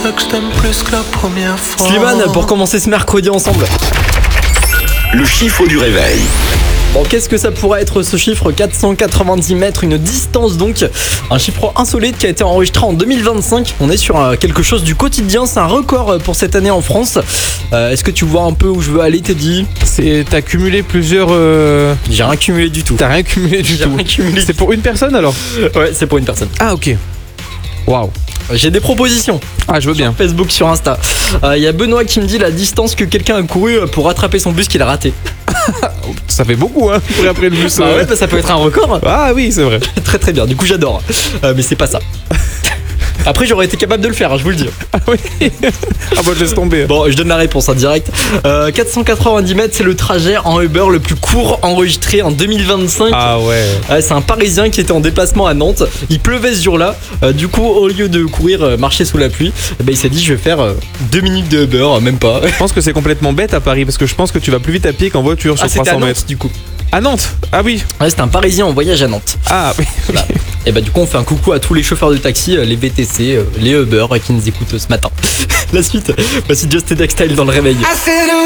ça que je t'aime plus que la première fois. Slimane, pour commencer ce mercredi ensemble. Le chiffre du réveil. Bon, qu'est-ce que ça pourrait être ce chiffre? 490 mètres, une distance donc. Un chiffre insolite qui a été enregistré en 2025. On est sur quelque chose du quotidien, c'est un record pour cette année en France. Est-ce que tu vois un peu où je veux aller, Teddy? T'as cumulé plusieurs... J'ai rien cumulé du tout. T'as rien cumulé du J'ai tout. rien cumulé. C'est pour une personne alors? Ouais, c'est pour une personne. Ah ok. Waouh. J'ai des propositions. Ah je veux bien. Sur Facebook, sur Insta. Il y a Benoît qui me dit la distance que quelqu'un a couru pour rattraper son bus qu'il a raté. Ça fait beaucoup hein pour après le bus. Bah ouais, bah ça peut être un record. Ah oui c'est vrai. Très très bien, du coup j'adore. Mais c'est pas ça. Après j'aurais été capable de le faire, je vous le dis. Ah oui. Ah bah je laisse tomber. Bon, je donne la réponse en direct. 490 mètres, c'est le trajet en Uber le plus court enregistré en 2025. Ah ouais. C'est un Parisien qui était en déplacement à Nantes. Il pleuvait ce jour-là. Du coup, au lieu de courir, marcher sous la pluie, il s'est dit je vais faire 2 minutes de Uber, même pas. Je pense que c'est complètement bête à Paris parce que je pense que tu vas plus vite à pied qu'en voiture sur C'était 300 à Nantes, mètres. du coup. À Nantes. Ah oui. Ouais, c'était un Parisien en voyage à Nantes. Ah oui. Voilà. Et du coup on fait un coucou à tous les chauffeurs de taxi, les VTC, les Uber qui nous écoutent ce matin. La suite, voici Just Style dans le réveil.